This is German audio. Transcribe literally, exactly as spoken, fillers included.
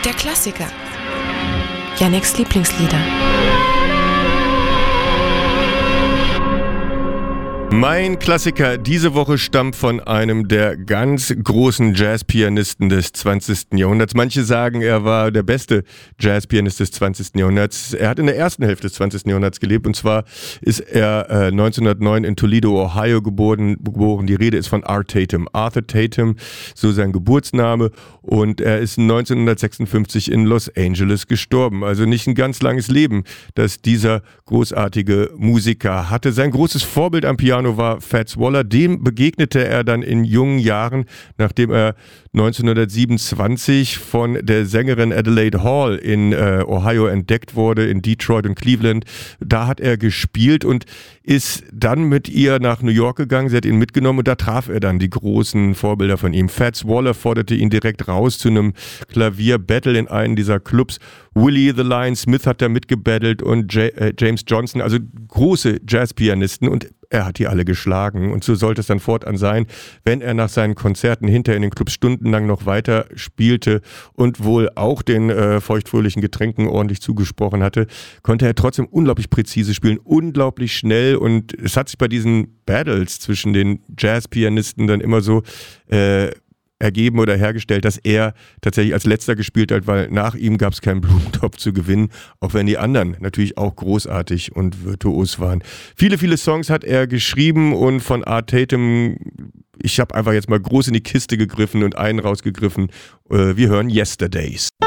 Der Klassiker. Yannicks Lieblingslieder. Mein Klassiker diese Woche stammt von einem der ganz großen Jazzpianisten des zwanzigsten Jahrhunderts. Manche sagen, er war der beste Jazzpianist des zwanzigsten Jahrhunderts. Er hat in der ersten Hälfte des zwanzigsten Jahrhunderts gelebt, und zwar ist er äh, neunzehnhundertneun in Toledo, Ohio geboren, geboren. Die Rede ist von Art Tatum. Arthur Tatum, so sein Geburtsname, und er ist neunzehnhundertsechsundfünfzig in Los Angeles gestorben. Also nicht ein ganz langes Leben, das dieser großartige Musiker hatte. Sein großes Vorbild am Piano war Fats Waller. Dem begegnete er dann in jungen Jahren, nachdem er neunzehnhundertsiebenundzwanzig von der Sängerin Adelaide Hall in äh, Ohio entdeckt wurde, in Detroit und Cleveland. Da hat er gespielt und ist dann mit ihr nach New York gegangen. Sie hat ihn mitgenommen und da traf er dann die großen Vorbilder von ihm. Fats Waller forderte ihn direkt raus zu einem Klavier-Battle in einen dieser Clubs. Willie the Lion Smith hat da mitgebattelt und J- äh, James Johnson, also große Jazzpianisten, und er hat die alle geschlagen. Und so sollte es dann fortan sein, wenn er nach seinen Konzerten hinterher in den Clubs stundenlang noch weiter spielte und wohl auch den äh, feuchtfröhlichen Getränken ordentlich zugesprochen hatte, konnte er trotzdem unglaublich präzise spielen, unglaublich schnell, und es hat sich bei diesen Battles zwischen den Jazzpianisten dann immer so äh, ergeben oder hergestellt, dass er tatsächlich als letzter gespielt hat, weil nach ihm gab es keinen Blumentopf zu gewinnen, auch wenn die anderen natürlich auch großartig und virtuos waren. Viele, viele Songs hat er geschrieben, und von Art Tatum, ich habe einfach jetzt mal groß in die Kiste gegriffen und einen rausgegriffen. Wir hören Yesterdays.